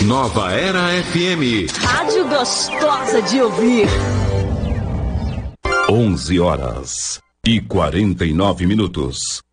Nova Era FM. Rádio gostosa de ouvir. 11h49.